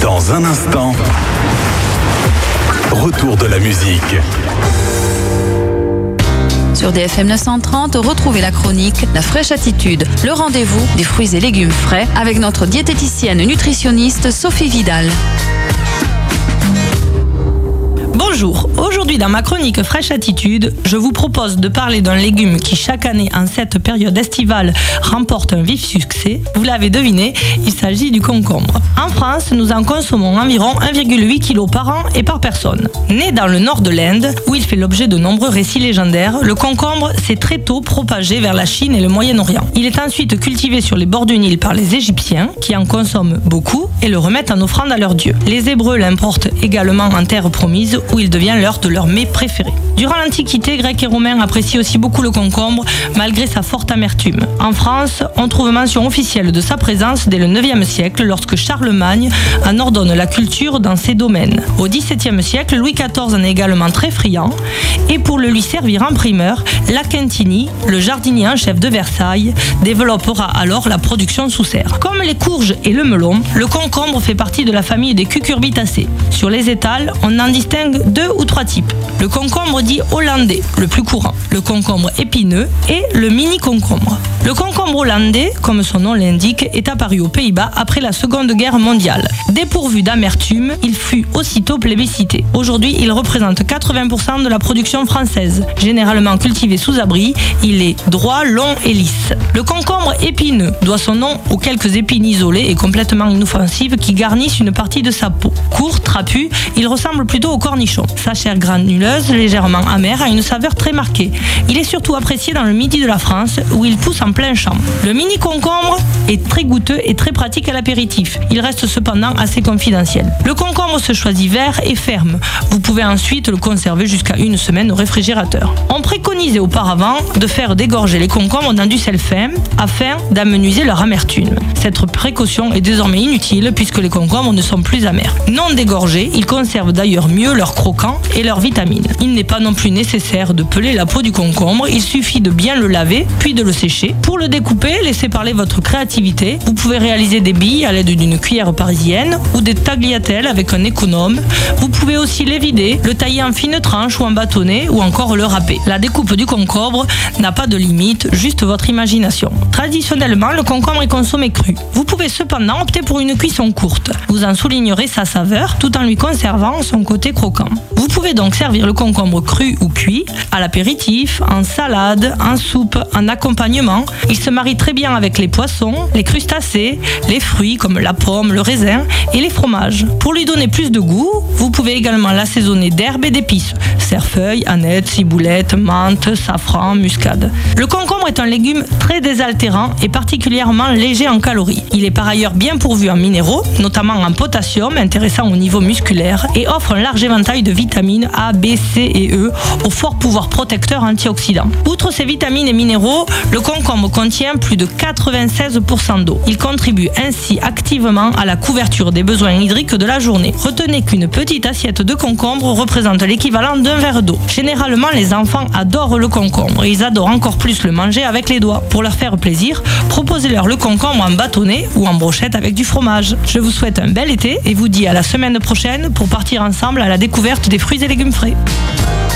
Dans un instant, retour de la musique. Sur DFM 930, retrouvez la chronique La Fraîche Attitude, le rendez-vous des fruits et légumes frais avec notre diététicienne nutritionniste Sophie Vidal. Bonjour, aujourd'hui dans ma chronique Fraîche Attitude, je vous propose de parler d'un légume qui chaque année en cette période estivale remporte un vif succès. Vous l'avez deviné, il s'agit du concombre. En France, nous en consommons environ 1,8 kg par an et par personne. Né dans le nord de l'Inde, où il fait l'objet de nombreux récits légendaires, le concombre s'est très tôt propagé vers la Chine et le Moyen-Orient. Il est ensuite cultivé sur les bords du Nil par les Égyptiens, qui en consomment beaucoup et le remettent en offrande à leurs dieux. Les Hébreux l'importent également en terre promise, où il devient l'un de leurs mets préférés. Durant l'Antiquité, Grecs et Romains apprécient aussi beaucoup le concombre, malgré sa forte amertume. En France, on trouve mention officielle de sa présence dès le 9e siècle, lorsque Charlemagne en ordonne la culture dans ses domaines. Au XVIIe siècle, Louis XIV en est également très friand, et pour le lui servir en primeur, La Quintini, le jardinier en chef de Versailles, développera alors la production sous serre. Comme les courges et le melon, le concombre fait partie de la famille des cucurbitacées. Sur les étals, on en distingue 2 ou 3 types. Le concombre dit hollandais, le plus courant, le concombre épineux et le mini-concombre. Le concombre hollandais, comme son nom l'indique, est apparu aux Pays-Bas après la Seconde Guerre mondiale. Dépourvu d'amertume, il fut aussitôt plébiscité. Aujourd'hui, il représente 80% de la production française. Généralement cultivé sous abri, il est droit, long et lisse. Le concombre épineux doit son nom aux quelques épines isolées et complètement inoffensives qui garnissent une partie de sa peau. Court, trapu, il ressemble plutôt au cornichon. Sa chair granuleuse, légèrement amère, a une saveur très marquée. Il est surtout apprécié dans le midi de la France, où il pousse en plein champ. Le mini concombre est très goûteux et très pratique à l'apéritif. Il reste cependant assez confidentiel. Le concombre se choisit vert et ferme. Vous pouvez ensuite le conserver jusqu'à 1 semaine au réfrigérateur. On préconisait auparavant de faire dégorger les concombres dans du sel fin afin d'amenuiser leur amertume. Cette précaution est désormais inutile puisque les concombres ne sont plus amers. Non dégorgés, ils conservent d'ailleurs mieux leur croquant et leurs vitamines. Il n'est pas non plus nécessaire de peler la peau du concombre, il suffit de bien le laver puis de le sécher. Pour le découper, laissez parler votre créativité. Vous pouvez réaliser des billes à l'aide d'une cuillère parisienne ou des tagliatelles avec un économe. Vous pouvez aussi les vider, le tailler en fines tranches ou en bâtonnets ou encore le râper. La découpe du concombre n'a pas de limite, juste votre imagination. Traditionnellement, le concombre est consommé cru. Vous pouvez cependant opter pour une cuisson courte. Vous en soulignerez sa saveur tout en lui conservant son côté croquant. Vous pouvez donc servir le concombre cru ou cuit, à l'apéritif, en salade, en soupe, en accompagnement. Il se marie très bien avec les poissons, les crustacés, les fruits comme la pomme, le raisin et les fromages. Pour lui donner plus de goût, vous pouvez également l'assaisonner d'herbes et d'épices, cerfeuil, aneth, ciboulette, menthe, safran, muscade. Le concombre est un légume très désaltérant et particulièrement léger en calories. Il est par ailleurs bien pourvu en minéraux, notamment en potassium, intéressant au niveau musculaire, et offre un large éventail de vitamines A, B, C et E au fort pouvoir protecteur antioxydant. Outre ces vitamines et minéraux, le concombre contient plus de 96% d'eau. Il contribue ainsi activement à la couverture des besoins hydriques de la journée. Retenez qu'une petite assiette de concombre représente l'équivalent d'un verre d'eau. Généralement, les enfants adorent le concombre et ils adorent encore plus le manger avec les doigts. Pour leur faire plaisir, proposez-leur le concombre en bâtonnet ou en brochette avec du fromage. Je vous souhaite un bel été et vous dis à la semaine prochaine pour partir ensemble à la découverte des fruits et légumes frais.